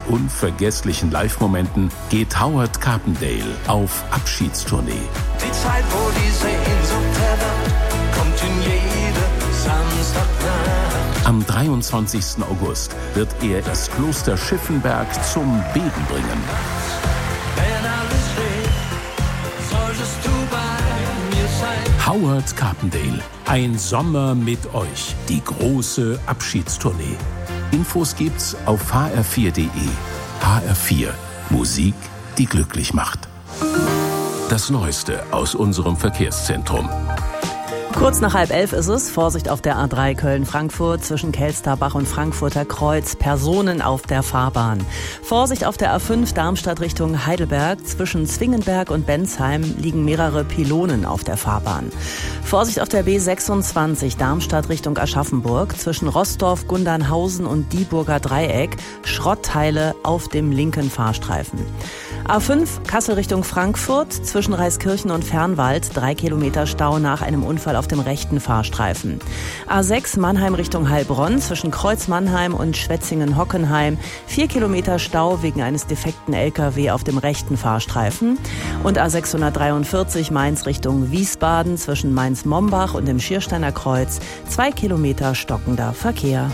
unvergesslichen Live-Momenten geht Howard Carpendale auf Abschiedstournee. Die Zeit, wo die Sehnsucht erwacht, kommt in jede Samstagnacht. Am 23. August wird er das Kloster Schiffenberg zum Beben bringen. Wenn alles steht, solltest du bei mir sein. Howard Carpendale, ein Sommer mit euch. Die große Abschiedstournee. Infos gibt's auf hr4.de. HR4, Musik, die glücklich macht. Das Neueste aus unserem Verkehrszentrum. Kurz nach 10:30 ist es. Vorsicht auf der A3 Köln-Frankfurt zwischen Kelsterbach und Frankfurter Kreuz. Personen auf der Fahrbahn. Vorsicht auf der A5 Darmstadt Richtung Heidelberg. Zwischen Zwingenberg und Bensheim liegen mehrere Pylonen auf der Fahrbahn. Vorsicht auf der B26 Darmstadt Richtung Aschaffenburg. Zwischen Rossdorf, Gundernhausen und Dieburger Dreieck. Schrottteile auf dem linken Fahrstreifen. A5 Kassel Richtung Frankfurt. Zwischen Reiskirchen und Fernwald 3 Kilometer Stau nach einem Unfall auf dem rechten Fahrstreifen. A6 Mannheim Richtung Heilbronn zwischen Kreuz Mannheim und Schwetzingen-Hockenheim 4 Kilometer Stau wegen eines defekten LKW auf dem rechten Fahrstreifen. Und A643 Mainz Richtung Wiesbaden zwischen Mainz-Mombach und dem Schiersteiner Kreuz 2 Kilometer stockender Verkehr.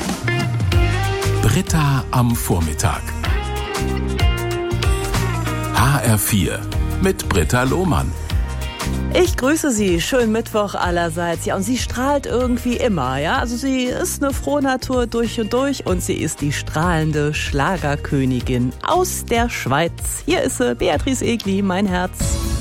Britta am Vormittag. HR4 mit Britta Lohmann. Ich grüße Sie. Schönen Mittwoch allerseits. Ja, und sie strahlt irgendwie immer, ja? Also sie ist eine Frohnatur durch und durch und sie ist die strahlende Schlagerkönigin aus der Schweiz. Hier ist sie, Beatrice Egli, mein Herz.